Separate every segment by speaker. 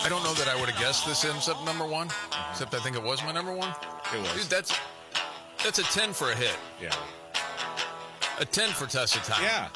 Speaker 1: I don't know that I would have guessed this ends up number one, except I think it was my number one.
Speaker 2: It was.
Speaker 1: Dude, that's a 10 for a hit.
Speaker 2: Yeah.
Speaker 1: A 10 for Test of Time.
Speaker 2: Yeah.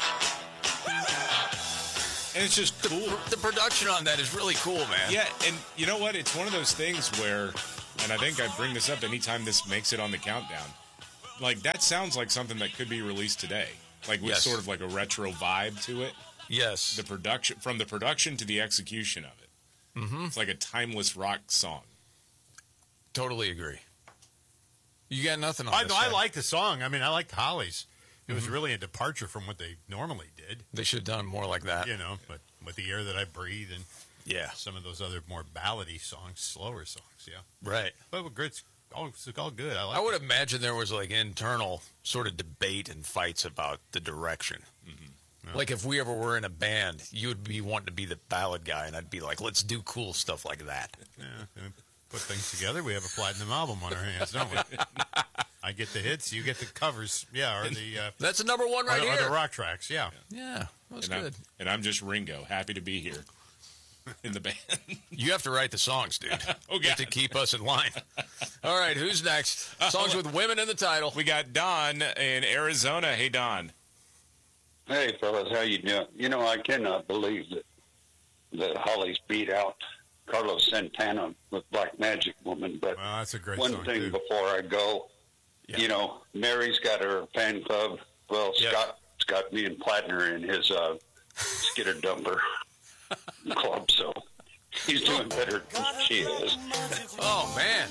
Speaker 2: And it's just cool.
Speaker 1: The production on that is really cool, man.
Speaker 2: Yeah, and you know what? It's one of those things where, and I think I bring this up anytime this makes it on the countdown, like that sounds like something that could be released today. Like with sort of like a retro vibe to it.
Speaker 1: Yes.
Speaker 2: The production, from the production to the execution of it. Mm-hmm. It's like a timeless rock song.
Speaker 1: Totally agree. You got nothing on this.
Speaker 3: I like the song. I mean, I liked Hollies. It was really a departure from what they normally did.
Speaker 1: They should have done more like that.
Speaker 3: You know, but with The Air That I Breathe and some of those other more ballady songs, slower songs,
Speaker 1: Right.
Speaker 3: But it's all good.
Speaker 1: I would imagine there was like internal sort of debate and fights about the direction. Mm-hmm. Yeah. Like if we ever were in a band, you would be wanting to be the ballad guy, and I'd be like, let's do cool stuff like that.
Speaker 3: Yeah, put things together. We have a platinum album on our hands, don't we? I get the hits, you get the covers, or the...
Speaker 1: That's the number one right here.
Speaker 3: Or the rock tracks,
Speaker 1: Yeah, that was good.
Speaker 2: And I'm just Ringo, happy to be here in the band.
Speaker 1: You have to write the songs, dude.
Speaker 2: Okay.
Speaker 1: To keep us in line. All right, who's next? Songs with women in the title.
Speaker 2: We got Don in Arizona. Hey, Don.
Speaker 4: Hey, fellas, how you doing? You know, I cannot believe that Hollies beat out Carlos Santana with Black Magic Woman. But
Speaker 3: that's a great
Speaker 4: one
Speaker 3: song,
Speaker 4: thing
Speaker 3: too.
Speaker 4: before I go, you know, Mary's got her fan club. Well, Scott's got me and Plattner in his skitter dumper club, so he's doing better than she is.
Speaker 1: Oh, man.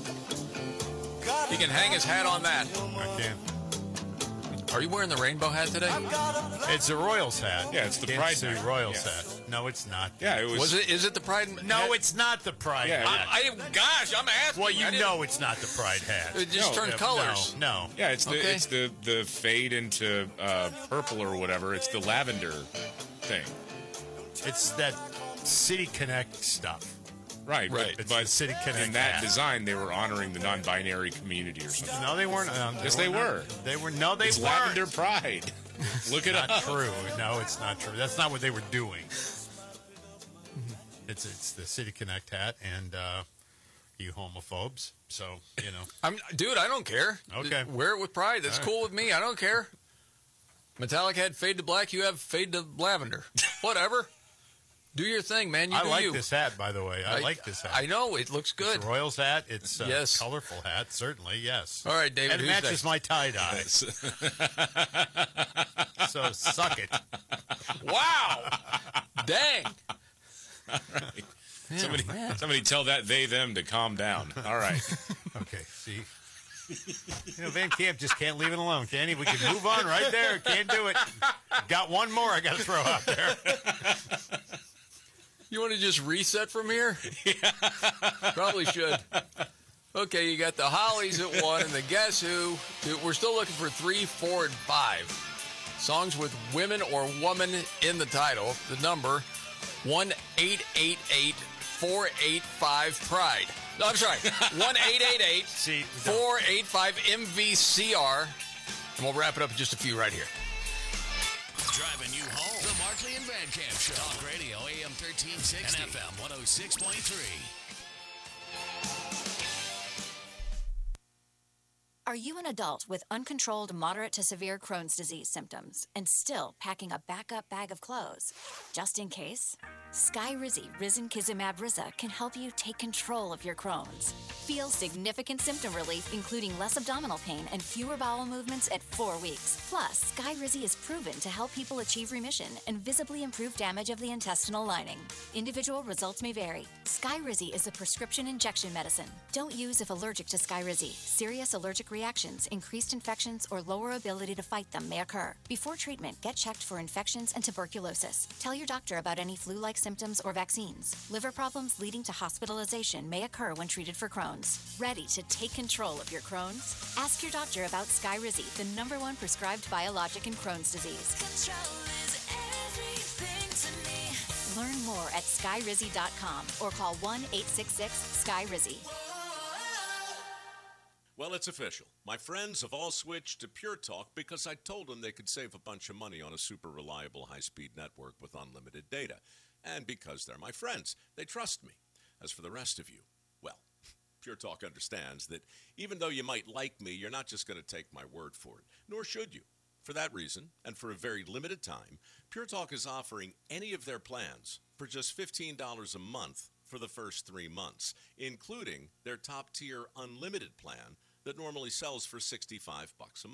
Speaker 1: He can hang his hat on that.
Speaker 3: I can.
Speaker 1: Are you wearing the rainbow hat today?
Speaker 3: It's a Royals hat.
Speaker 2: Yeah, it's the
Speaker 3: Kansas
Speaker 2: Pride
Speaker 3: City
Speaker 2: hat.
Speaker 3: Royals hat. No, it's not.
Speaker 2: Yeah, it was.
Speaker 1: Is it the Pride?
Speaker 3: No,
Speaker 1: hat?
Speaker 3: it's not the Pride
Speaker 2: Yeah,
Speaker 3: hat.
Speaker 1: Gosh, I'm asking.
Speaker 3: Well, you know it's not the Pride hat.
Speaker 1: It just turned colors.
Speaker 3: No.
Speaker 2: Yeah, it's the fade into purple or whatever. It's the lavender thing.
Speaker 3: It's that City Connect stuff.
Speaker 2: Right.
Speaker 3: It's the City Connect
Speaker 2: in that
Speaker 3: hat.
Speaker 2: design, they were honoring the non-binary community or something.
Speaker 3: No, they weren't.
Speaker 2: Yes, they were.
Speaker 3: They were. No, they
Speaker 2: It's
Speaker 3: weren't.
Speaker 2: Lavender Pride. Look it
Speaker 3: Not
Speaker 2: up.
Speaker 3: true. No, it's not true. That's not what they were doing. It's the City Connect hat, and you homophobes. So you know,
Speaker 1: Dude, I don't care.
Speaker 3: Okay.
Speaker 1: Wear it with pride. That's cool with me. I don't care. Metallica had fade to black. You have fade to lavender. Whatever. Do your thing, man.
Speaker 3: I like this hat, by the way. I like this hat.
Speaker 1: I know. It looks good.
Speaker 3: It's a Royals hat. It's a
Speaker 1: Yes.
Speaker 3: colorful hat, certainly, yes.
Speaker 1: All right, David,
Speaker 3: And it
Speaker 1: who's
Speaker 3: matches
Speaker 1: next?
Speaker 3: my tie-dye. So suck it.
Speaker 1: Wow. Dang.
Speaker 2: All right.
Speaker 1: Yeah,
Speaker 2: Somebody tell that they them to calm down. All right.
Speaker 3: Okay, see. You know, Van Camp just can't leave it alone, can he? We can move on right there. Can't do it. Got one more I got to throw out there.
Speaker 1: You want to just reset from here? Yeah. Probably should. Okay, you got the Hollies at 1 and the Guess Who. We're still looking for 3, 4, and 5. Songs with women or woman in the title. The number 1-888-485-PRIDE. No, I'm sorry. 1-888-485-MVCR. And we'll wrap it up in just a few right here.
Speaker 5: Driving you home. The Markley and Van Camp Show. Talk Radio, AM 1360 and FM 106.3.
Speaker 6: Are you an adult with uncontrolled moderate to severe Crohn's disease symptoms and still packing a backup bag of clothes? Just in case? Skyrizi Risankizumab Riza can help you take control of your Crohn's. Feel significant symptom relief, including less abdominal pain and fewer bowel movements at 4 weeks. Plus, Skyrizi is proven to help people achieve remission and visibly improve damage of the intestinal lining. Individual results may vary. Skyrizi is a prescription injection medicine. Don't use if allergic to Skyrizi. Serious allergic reactions, increased infections, or lower ability to fight them may occur. Before treatment, get checked for infections and tuberculosis. Tell your doctor about any flu-like symptoms or vaccines. Liver problems leading to hospitalization may occur when treated for Crohn's. Ready to take control of your Crohn's? Ask your doctor about Skyrizi, the #1 prescribed biologic in Crohn's disease. Control is everything to me. Learn more at skyrizi.com or call 1-866-SKYRIZI.
Speaker 7: Well, it's official. My friends have all switched to Pure Talk because I told them they could save a bunch of money on a super reliable high-speed network with unlimited data. And because they're my friends, they trust me. As for the rest of you, well, Pure Talk understands that even though you might like me, you're not just going to take my word for it, nor should you. For that reason, and for a very limited time, Pure Talk is offering any of their plans for just $15 a month for the first 3 months, including their top-tier unlimited plan that normally sells for $65 a month.